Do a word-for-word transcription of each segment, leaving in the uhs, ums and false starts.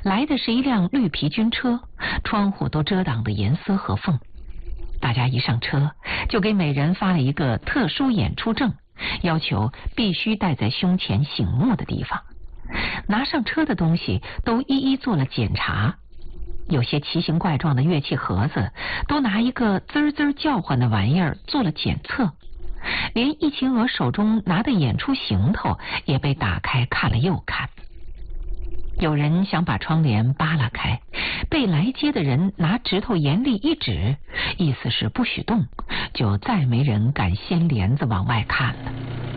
来的是一辆绿皮军车，窗户都遮挡得严丝合缝。大家一上车，就给每人发了一个特殊演出证，要求必须戴在胸前醒目的地方。拿上车的东西都一一做了检查，有些奇形怪状的乐器盒子都拿一个滋滋叫唤的玩意儿做了检测，连易秦娥手中拿的演出行头也被打开看了又看。有人想把窗帘扒拉开，被来接的人拿指头严厉一指，意思是不许动，就再没人敢掀帘子往外看了。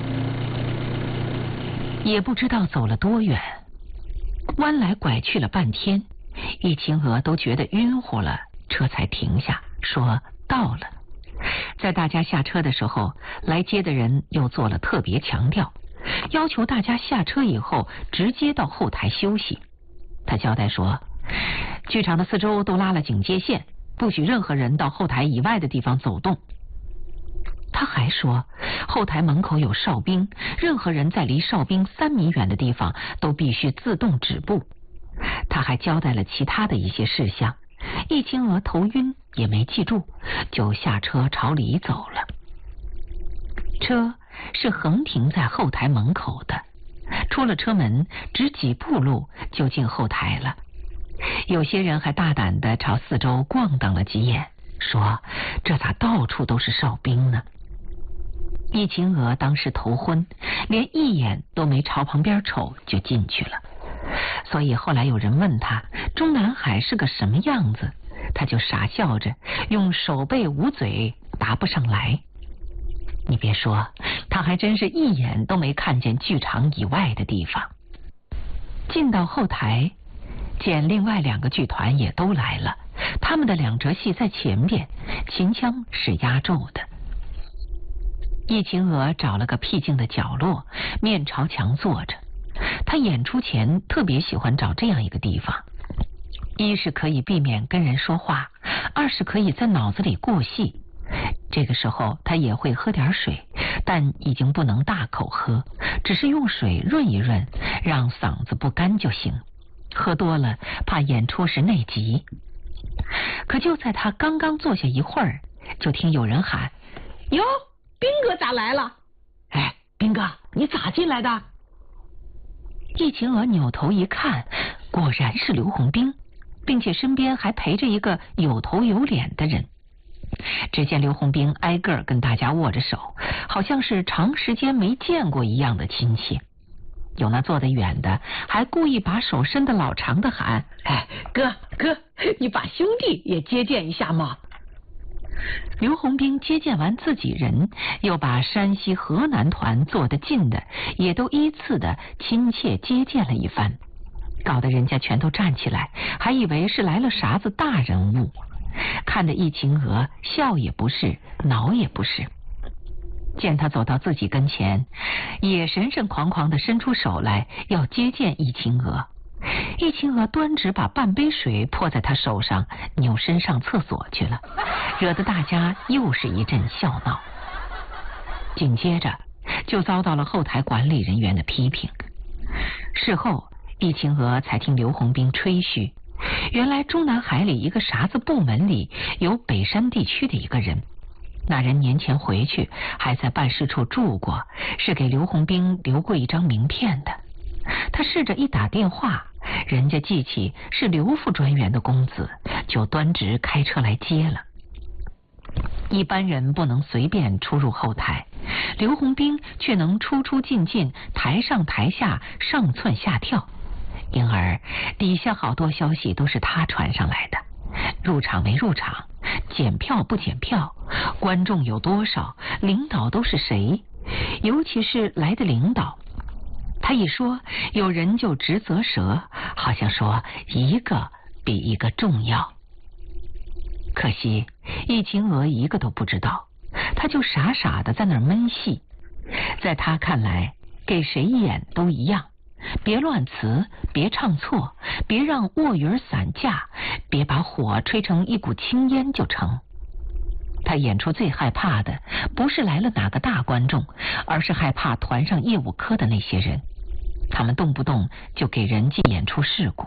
也不知道走了多远，弯来拐去了半天，易秦娥都觉得晕乎了，车才停下，说到了。在大家下车的时候，来接的人又做了特别强调，要求大家下车以后直接到后台休息。他交代说，剧场的四周都拉了警戒线，不许任何人到后台以外的地方走动。他还说，后台门口有哨兵，任何人在离哨兵三米远的地方都必须自动止步。他还交代了其他的一些事项，易秦娥头晕也没记住，就下车朝里走了。车是横停在后台门口的，出了车门只几步路就进后台了。有些人还大胆地朝四周逛荡了几眼，说这咋到处都是哨兵呢？易秦娥当时头昏，连一眼都没朝旁边瞅就进去了。所以后来有人问他中南海是个什么样子，他就傻笑着用手背捂嘴答不上来。你别说，他还真是一眼都没看见剧场以外的地方。进到后台，见另外两个剧团也都来了，他们的两折戏在前边，秦腔是压轴的。易秦娥找了个僻静的角落，面朝墙坐着。他演出前特别喜欢找这样一个地方，一是可以避免跟人说话，二是可以在脑子里过戏。这个时候他也会喝点水，但已经不能大口喝，只是用水润一润，让嗓子不干就行。喝多了怕演出时内急。可就在他刚刚坐下一会儿，就听有人喊：哟，兵哥咋来了？哎，兵哥，你咋进来的？易秦娥扭头一看，果然是刘洪兵，并且身边还陪着一个有头有脸的人。只见刘洪兵挨个跟大家握着手，好像是长时间没见过一样的亲切。有那坐得远的还故意把手伸得老长的喊：哎，哥哥，你把兄弟也接见一下嘛。刘洪兵接见完自己人，又把山西河南团坐得近的也都依次的亲切接见了一番，搞得人家全都站起来，还以为是来了啥子大人物。看得易秦娥笑也不是，恼也不是。见他走到自己跟前，也神神狂狂地伸出手来要接见易秦娥。易秦娥端直把半杯水泼在他手上，扭身上厕所去了，惹得大家又是一阵笑闹。紧接着就遭到了后台管理人员的批评。事后易秦娥才听刘洪兵吹嘘，原来中南海里一个啥子部门里有北山地区的一个人，那人年前回去还在办事处住过，是给刘洪兵留过一张名片的。他试着一打电话，人家记起是刘副专员的公子，就端直开车来接了。一般人不能随便出入后台，刘洪兵却能出出进进，台上台下，上蹿下跳，因而底下好多消息都是他传上来的。入场没入场，检票不检票，观众有多少，领导都是谁，尤其是来的领导，他一说有人就直啧舌，好像说一个比一个重要。可惜易秦娥一个都不知道，他就傻傻的在那儿闷戏。在他看来，给谁演都一样，别乱词，别唱错，别让卧云散架，别把火吹成一股青烟就成。他演出最害怕的不是来了哪个大观众，而是害怕团上业务科的那些人，他们动不动就给人家演出事故。